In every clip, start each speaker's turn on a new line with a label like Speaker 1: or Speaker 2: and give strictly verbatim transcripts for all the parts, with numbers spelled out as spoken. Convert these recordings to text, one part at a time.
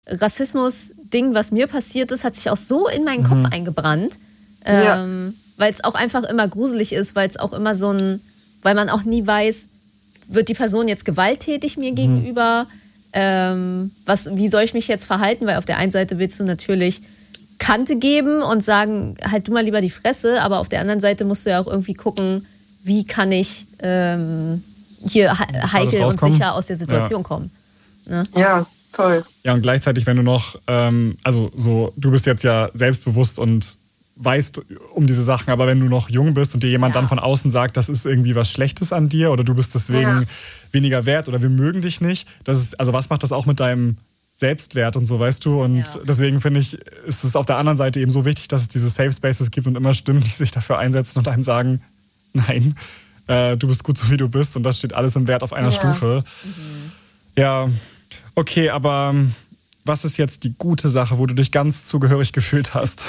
Speaker 1: Rassismus-Ding, was mir passiert ist, hat sich auch so in meinen Kopf
Speaker 2: Mhm.
Speaker 1: eingebrannt.
Speaker 3: Ja.
Speaker 1: Ähm, weil es auch einfach immer gruselig ist, weil es auch immer so ein, weil man auch nie weiß, wird die Person jetzt gewalttätig mir gegenüber? Ähm, was, wie soll ich mich jetzt verhalten? Weil auf der einen Seite willst du natürlich Kante geben und sagen, halt du mal lieber die Fresse, aber auf der anderen Seite musst du ja auch irgendwie gucken, wie kann ich ähm, hier he- heikel und
Speaker 2: rauskommen.
Speaker 1: sicher aus der Situation kommen. Ne?
Speaker 3: Ja, toll.
Speaker 2: Ja, und gleichzeitig, wenn du noch, ähm, also so, du bist jetzt ja selbstbewusst und weißt um diese Sachen, aber wenn du noch jung bist und dir jemand
Speaker 1: Ja.
Speaker 2: dann von außen sagt, das ist irgendwie was Schlechtes an dir oder du bist deswegen
Speaker 3: Ja.
Speaker 2: weniger wert oder wir mögen dich nicht, das ist, also was macht das auch mit deinem Selbstwert und so, weißt du? Und
Speaker 1: Ja.
Speaker 2: deswegen finde ich, ist es auf der anderen Seite eben so wichtig, dass es diese Safe Spaces gibt und immer Stimmen, die sich dafür einsetzen und einem sagen, nein, äh, du bist gut so, wie du bist und das steht alles im Wert auf einer
Speaker 3: Ja.
Speaker 2: Stufe. Ja, okay, aber ähm, was ist jetzt die gute Sache, wo du dich ganz zugehörig gefühlt hast?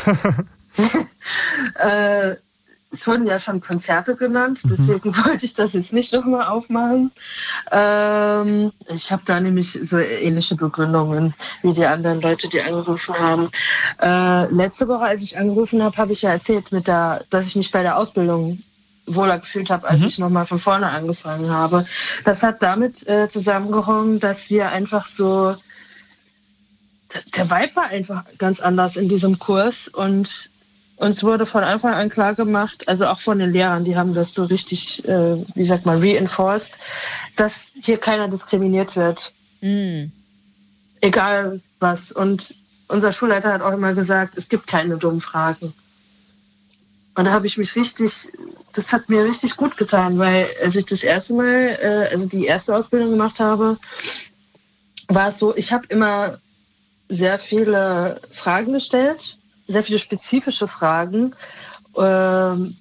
Speaker 3: Äh, es wurden ja schon Konzerte genannt, deswegen wollte ich das jetzt nicht nochmal aufmachen. Ähm, ich habe da nämlich so ähnliche Begründungen wie die anderen Leute, die angerufen haben. Äh, letzte Woche, als ich angerufen habe, habe ich ja erzählt, mit der, dass ich mich bei der Ausbildung wohler gefühlt habe, als
Speaker 2: Mhm.
Speaker 3: ich nochmal von vorne angefangen habe. Das hat damit äh, zusammengehangen, dass wir einfach so, der Vibe war einfach ganz anders in diesem Kurs und uns wurde von Anfang an klar gemacht, also auch von den Lehrern, die haben das so richtig, äh, wie sagt man, reinforced, dass hier keiner diskriminiert wird.
Speaker 1: Mhm.
Speaker 3: Egal was. Und unser Schulleiter hat auch immer gesagt, es gibt keine dummen Fragen. Und da habe ich mich richtig, das hat mir richtig gut getan, weil als ich das erste Mal, äh, also die erste Ausbildung gemacht habe, war es so, ich habe immer sehr viele Fragen gestellt, sehr viele spezifische Fragen. Ähm,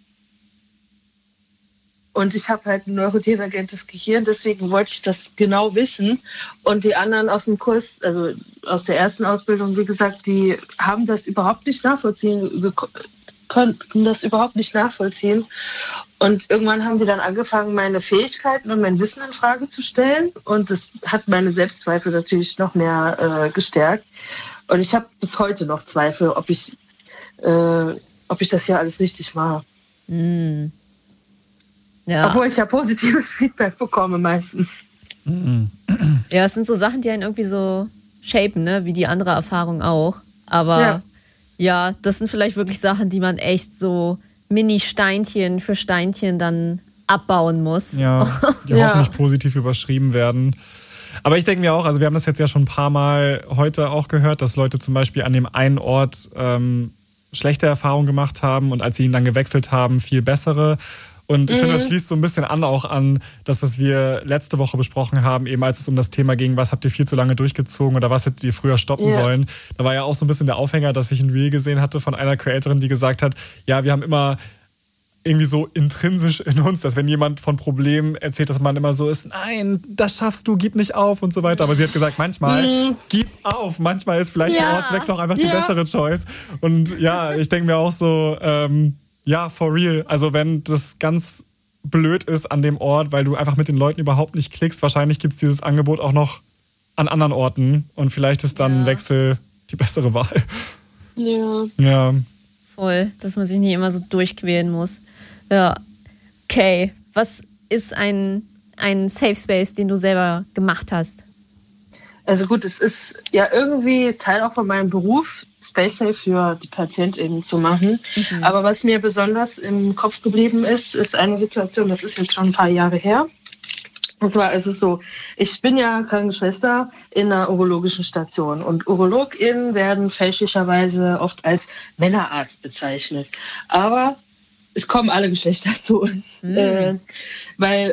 Speaker 3: und ich habe halt ein neurodivergentes Gehirn, deswegen wollte ich das genau wissen. Und die anderen aus dem Kurs, also aus der ersten Ausbildung, wie gesagt, die haben das überhaupt nicht nachvollziehen, geko- konnten das überhaupt nicht nachvollziehen. Und irgendwann haben die dann angefangen, meine Fähigkeiten und mein Wissen in Frage zu stellen. Und das hat meine Selbstzweifel natürlich noch mehr äh, gestärkt. Und ich habe bis heute noch Zweifel, ob ich, äh, ob ich das hier alles richtig mache.
Speaker 1: Mhm. Ja.
Speaker 3: Obwohl ich ja positives Feedback bekomme meistens.
Speaker 1: Ja, es sind so Sachen, die einen irgendwie so shapen, ne? Wie die andere Erfahrung auch. Aber ja.
Speaker 3: Ja.
Speaker 1: das sind vielleicht wirklich Sachen, die man echt so Mini-Steinchen für Steinchen dann abbauen muss.
Speaker 2: Ja, die
Speaker 3: Ja.
Speaker 2: hoffentlich positiv überschrieben werden. Aber ich denke mir auch, also wir haben das jetzt ja schon ein paar Mal heute auch gehört, dass Leute zum Beispiel an dem einen Ort ähm, schlechte Erfahrungen gemacht haben und als sie ihn dann gewechselt haben, viel bessere. Und ich
Speaker 3: Mhm.
Speaker 2: finde, das schließt so ein bisschen an auch an das, was wir letzte Woche besprochen haben, eben als es um das Thema ging, was habt ihr viel zu lange durchgezogen oder was hättet ihr früher stoppen
Speaker 3: Ja.
Speaker 2: sollen. Da war ja auch so ein bisschen der Aufhänger, dass ich ein Reel gesehen hatte von einer Creatorin, die gesagt hat, ja, wir haben immer irgendwie so intrinsisch in uns, dass wenn jemand von Problemen erzählt, dass man immer so ist, nein, das schaffst du, gib nicht auf und so weiter. Aber sie hat gesagt, manchmal
Speaker 3: Mhm.
Speaker 2: gib auf. Manchmal ist vielleicht
Speaker 1: Ja.
Speaker 2: der Ortswechsel auch einfach die
Speaker 3: Ja.
Speaker 2: bessere Choice. Und ja, ich denke mir auch so, ähm, ja, for real. Also wenn das ganz blöd ist an dem Ort, weil du einfach mit den Leuten überhaupt nicht klickst, wahrscheinlich gibt es dieses Angebot auch noch an anderen Orten und vielleicht ist dann
Speaker 1: Ja.
Speaker 2: ein Wechsel die bessere Wahl.
Speaker 3: Ja.
Speaker 2: Ja.
Speaker 1: Voll, dass man sich nicht immer so durchquälen muss. Ja. Okay, was ist ein, ein Safe Space, den du selber gemacht hast?
Speaker 3: Also gut, es ist ja irgendwie Teil auch von meinem Beruf, Space Safe für die PatientInnen zu machen.
Speaker 1: Mhm.
Speaker 3: Aber was mir besonders im Kopf geblieben ist, ist eine Situation, das ist jetzt schon ein paar Jahre her. Und zwar ist es so, ich bin ja Krankenschwester in einer urologischen Station und UrologInnen werden fälschlicherweise oft als Männerarzt bezeichnet. Aber es kommen alle Geschlechter zu uns.
Speaker 1: Mhm.
Speaker 3: Äh, weil,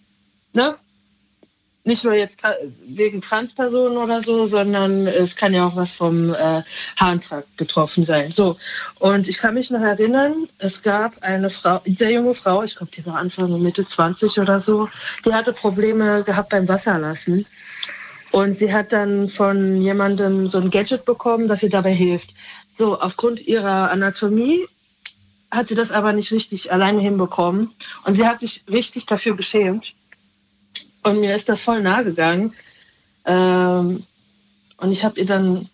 Speaker 3: ne? Nicht nur jetzt tra- wegen Transpersonen oder so, sondern es kann ja auch was vom äh, Harntrakt betroffen sein. So. Und ich kann mich noch erinnern, es gab eine Frau, eine sehr junge Frau, ich glaube, die war Anfang Mitte zwanzig oder so, die hatte Probleme gehabt beim Wasserlassen. Und sie hat dann von jemandem so ein Gadget bekommen, das ihr dabei hilft. So, aufgrund ihrer Anatomie hat sie das aber nicht richtig alleine hinbekommen. Und sie hat sich richtig dafür geschämt. Und mir ist das voll nahe gegangen. Ähm, und ich habe ihr dann